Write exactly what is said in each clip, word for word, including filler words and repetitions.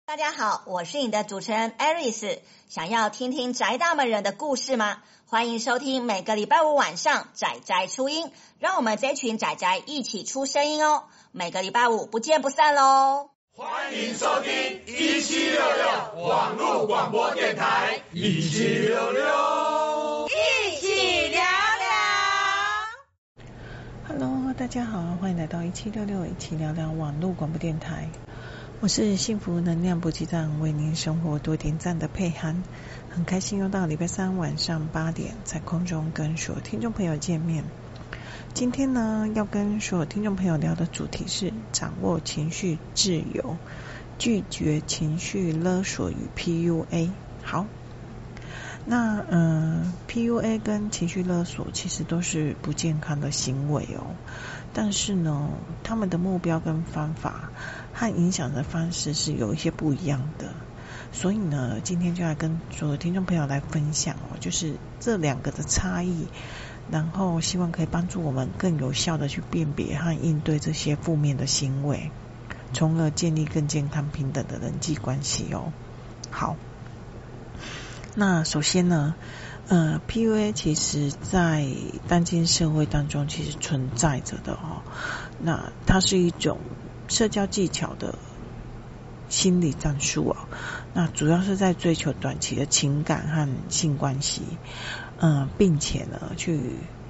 大家好，我是你的主持人 Aris。想要听听宅大们人的故事吗？欢迎收听每个礼拜五晚上宅宅出音，让我们这群宅宅一起出声音哦。每个礼拜五不见不散喽！ 欢迎收听一七六六网络广播电台，一七六六， 一起聊聊。 Hello， 大家好，欢迎来到一七六六一起聊聊网络广播电台。我是幸福能量补给站，为您生活多点赞的佩涵，很开心又到礼拜三晚上八点，在空中跟所有听众朋友见面。今天呢，要跟所有听众朋友聊的主题是掌握情绪自由，拒绝情绪勒索与 P U A。好，那呃 P U A 跟情绪勒索其实都是不健康的行为哦，但是呢，他们的目标跟方法和影响的方式是有一些不一样的，所以呢，今天就来跟所有听众朋友来分享哦，就是这两个的差异，然后希望可以帮助我们更有效的去辨别和应对这些负面的行为，从而建立更健康平等的人际关系哦。好，那首先呢，呃 P U A 其实在当今社会当中其实存在着的哦，那它是一种社交技巧的心理战术哦，那主要是在追求短期的情感和性关系，呃，并且呢去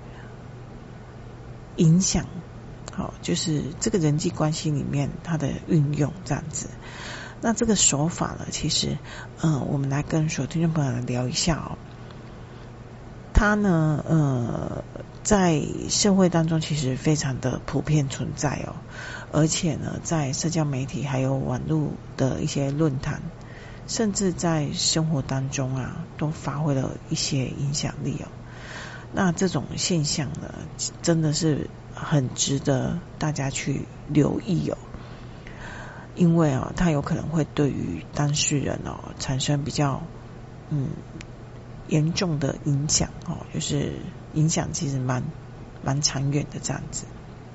影响，好、哦，就是这个人际关系里面它的运用这样子。那这个手法呢，其实，呃，我们来跟所有听众朋友来聊一下哦。它呢，呃，在社会当中其实非常的普遍存在哦，而且呢，在社交媒体还有网络的一些论坛，甚至在生活当中啊，都发挥了一些影响力哦。那这种现象呢，真的是很值得大家去留意哦，因为啊，它有可能会对于当事人哦产生比较嗯。严重的影响哦，就是影响其实蛮蛮长远的这样子。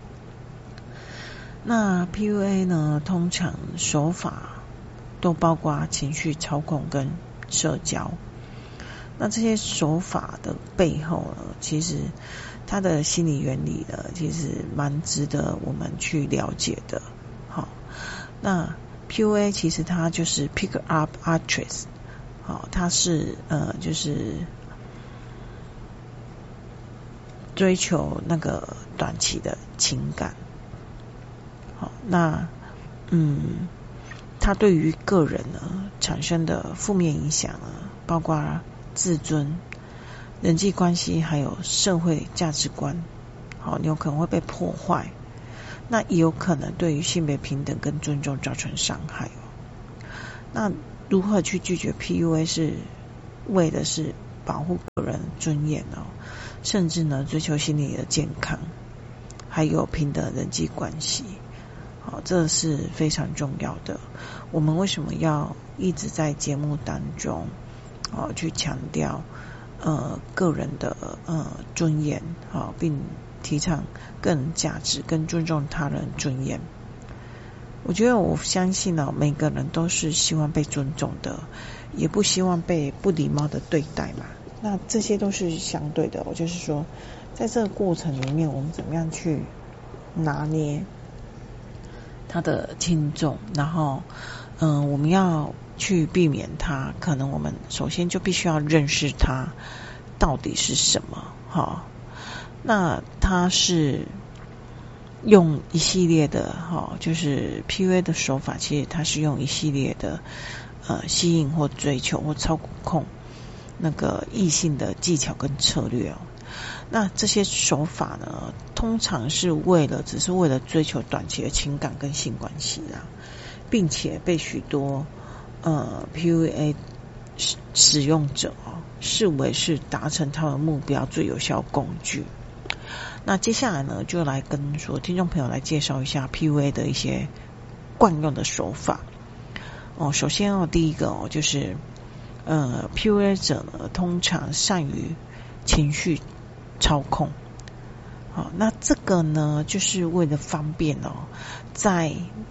那 P U A 呢，通常手法都包括情绪操控跟社交。那这些手法的背后呢，其实它的心理原理呢，其实蛮值得我们去了解的。好，那 P U A 其实它就是 Pick Up Artist。好，它是呃，就是追求那个短期的情感。好，那嗯，它对于个人呢产生的负面影响呢，包括自尊、人际关系还有社会价值观，好，你有可能会被破坏。那也有可能对于性别平等跟尊重造成伤害哦。那如何去拒绝 P U A 是为的是保护个人尊严哦，甚至呢追求心理的健康，还有平等人际关系，好，这是非常重要的。我们为什么要一直在节目当中哦去强调呃个人的呃尊严，好，并提倡个人价值跟尊重他人尊严？我觉得我相信哦，每个人都是希望被尊重的，也不希望被不礼貌的对待嘛。那这些都是相对的，我就是说，在这个过程里面，我们怎么样去拿捏他的轻重，然后，嗯、呃，我们要去避免他，可能我们首先就必须要认识他到底是什么，哈。那他是用一系列的哈，就是 P U A 的手法，其实它是用一系列的呃吸引或追求或操控那个异性的技巧跟策略哦。那这些手法呢，通常是为了只是为了追求短期的情感跟性关系啦，并且被许多呃 P U A 使用者哦视为是达成他们目标最有效工具。那接下来呢，就来跟所有听众朋友来介绍一下 P U A 的一些惯用的手法。哦，首先哦，第一个哦，就是呃 P U A 者呢，通常善于情绪操控。好、哦，那这个呢，就是为了方便哦，在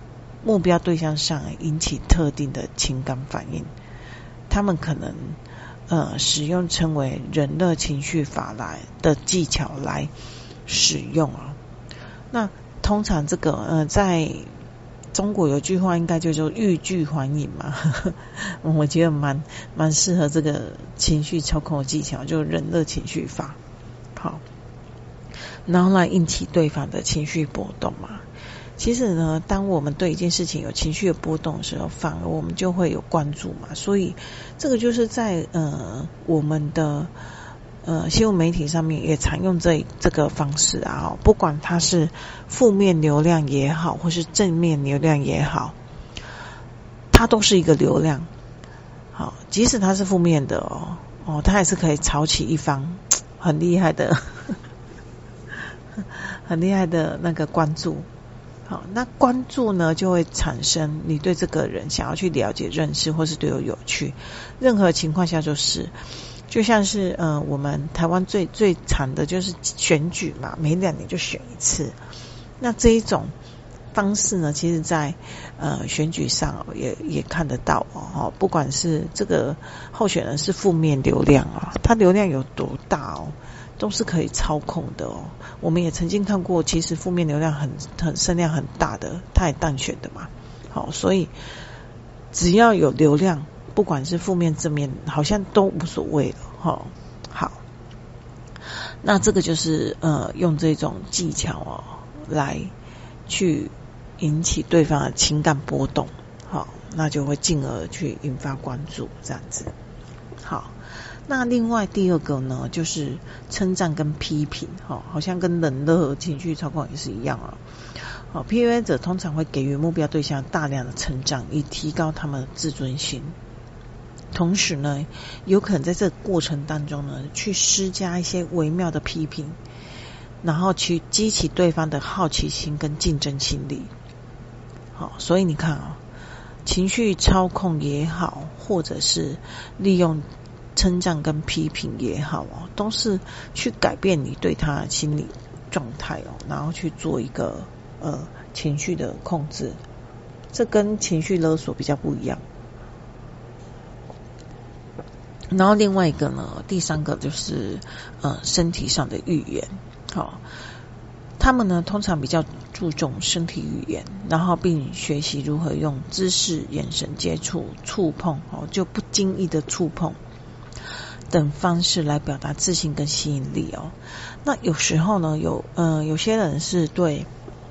目标对象上引起特定的情感反应，他们可能呃使用称为人乐情绪法来的技巧来使用啊。那通常这个呃在中国有句话应该就叫欲拒还迎嘛，我觉得蛮蛮适合这个情绪操控的技巧，就人乐情绪法。好，然后来引起对方的情绪波动嘛。其实呢，当我们对一件事情有情绪的波动的时候，反而我们就会有关注嘛。所以这个就是在呃我们的呃新闻媒体上面也常用这这个方式啊，不管它是负面流量也好，或是正面流量也好，它都是一个流量。好，即使它是负面的哦，哦，它也是可以炒起一方很厉害的很厉害的那个关注。好，那关注呢就会产生你对这个人想要去了解认识，或是对我有趣。任何情况下就是就像是呃我们台湾最最惨的就是选举嘛，每两年就选一次。那这一种方式呢，其实在呃选举上也也看得到哦，不管是这个候选人是负面流量啊，他流量有多大哦，都是可以操控的哦。我们也曾经看过，其实负面流量很很声量很大的，他也当选的嘛。好，所以只要有流量，不管是负面正面，好像都无所谓了。好，好，那这个就是呃用这种技巧哦来去引起对方的情感波动，好，那就会进而去引发关注，这样子。好。那另外第二个呢，就是称赞跟批评，哦，好像跟人乐情绪操控也是一样啊。哦 ，P U A 者通常会给予目标对象大量的称赞，以提高他们的自尊心。同时呢，有可能在这个过程当中呢，去施加一些微妙的批评，然后去激起对方的好奇心跟竞争心理。好，所以你看啊，情绪操控也好，或者是利用称赞跟批评也好哦，都是去改变你对他的心理状态哦，然后去做一个呃情绪的控制，这跟情绪勒索比较不一样。然后另外一个呢，第三个就是呃身体上的语言，好、哦，他们呢通常比较注重身体语言，然后并学习如何用姿势、眼神接触、触碰哦，就不经意的触碰等方式来表达自信跟吸引力哦。那有时候呢，有呃有些人是对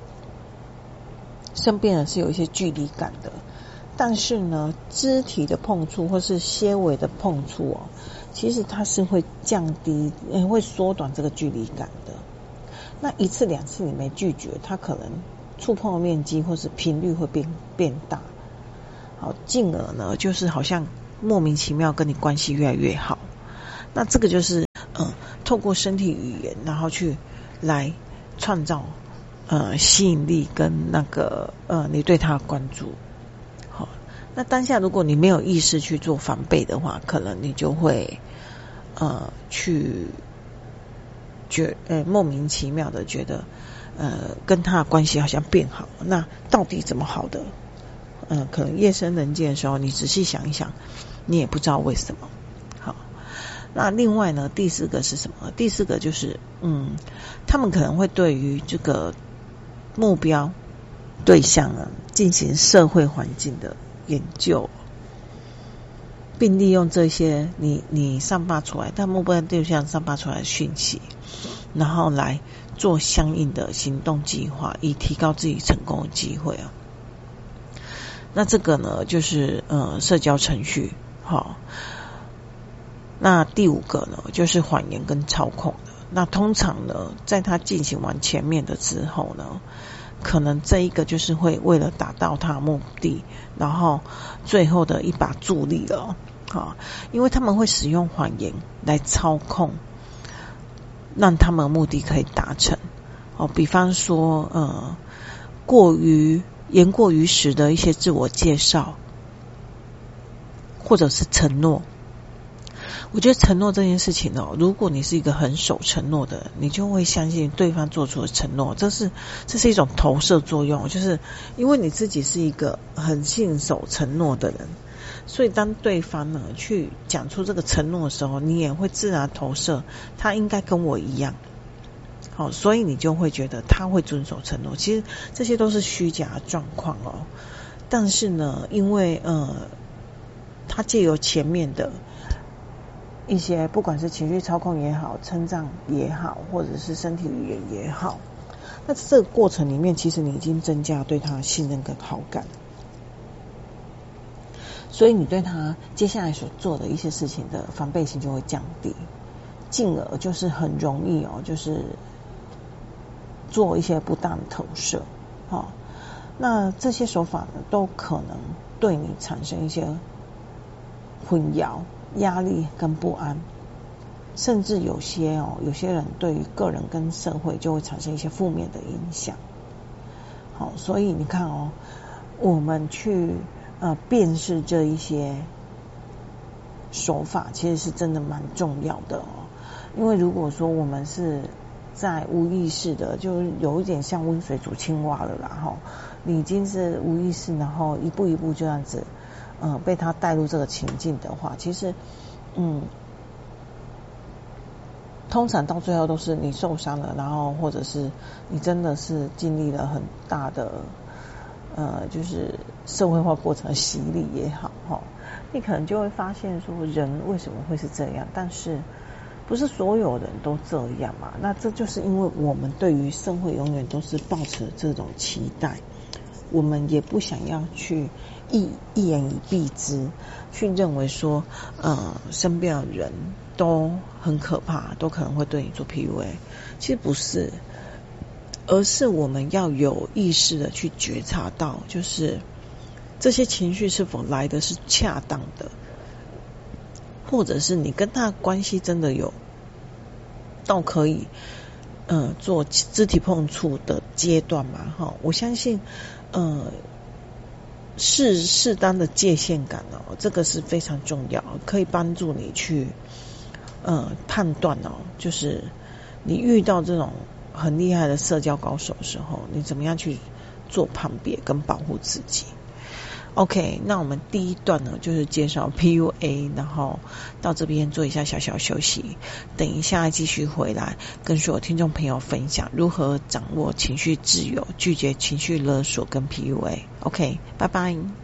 身边人是有一些距离感的，但是呢，肢体的碰触或是些微的碰触哦，其实它是会降低，呃、会缩短这个距离感的。那一次两次你没拒绝，它可能触碰的面积或是频率会变变大，好，进而呢，就是好像莫名其妙跟你关系越来越好。那这个就是嗯，透过身体语言，然后去来创造呃吸引力跟那个呃你对他的关注。好，那当下如果你没有意识去做防备的话，可能你就会呃去觉呃莫名其妙的觉得呃跟他的关系好像变好。那到底怎么好的？嗯、呃，可能夜深人静的时候，你仔细想一想，你也不知道为什么。好。那另外呢，第四个是什么？第四个就是，嗯，他们可能会对于这个目标对象啊进行社会环境的研究，并利用这些你你散发出来，但目标对象散发出来的讯息，然后来做相应的行动计划，以提高自己成功的机会啊。那这个呢，就是呃社交程序，好。那第五个呢，就是谎言跟操控的。那通常呢，在他进行完前面的之后呢，可能这一个就是会为了达到他的目的，然后最后的一把助力了啊，因为他们会使用谎言来操控，让他们的目的可以达成。哦，比方说呃，过于言过于实的一些自我介绍，或者是承诺。 我觉得承诺这件事情哦，如果你是一个很守承诺的人，你就会相信对方做出的承诺，这是这是一种投射作用，就是因为你自己是一个很信守承诺的人，所以当对方呢去讲出这个承诺的时候，你也会自然投射他应该跟我一样，好，所以你就会觉得他会遵守承诺。其实这些都是虚假的状况哦，但是呢，因为呃，他借由前面的一些不管是情绪操控也好，称赞也好，或者是身体语言也好，那这个过程里面其实你已经增加对他的信任跟好感，所以你对他接下来所做的一些事情的防备心就会降低，进而就是很容易哦，就是做一些不当的投射，哦，那这些手法呢都可能对你产生一些混淆、压力跟不安，甚至有些哦，有些人对于个人跟社会就会产生一些负面的影响。好，所以你看哦，我们去呃辨识这一些手法，其实是真的蛮重要的哦。因为如果说我们是在无意识的，就有一点像温水煮青蛙了啦哈，你已经是无意识，然后一步一步就这样子。呃，被他带入这个情境的话，其实，嗯，通常到最后都是你受伤了，然后或者是你真的是经历了很大的，呃，就是社会化过程的洗礼也好，哈，你可能就会发现说，人为什么会是这样？但是不是所有人都这样嘛？那这就是因为我们对于社会永远都是抱持这种期待。我们也不想要去一一言以蔽之，去认为说，呃，身边的人都很可怕，都可能会对你做 P U A。其实不是，而是我们要有意识的去觉察到，就是这些情绪是否来的是恰当的，或者是你跟他关系真的有到可以呃做肢体碰触的阶段嘛？哈，我相信。呃，适适当的界限感哦，这个是非常重要，可以帮助你去呃判断哦，就是你遇到这种很厉害的社交高手的时候，你怎么样去做判别跟保护自己。OK， 那我们第一段呢就是介绍 P U A， 然后到这边做一下小小休息，等一下继续回来跟所有听众朋友分享如何掌握情绪自由，拒绝情绪勒索跟 P U A。OK， 拜拜。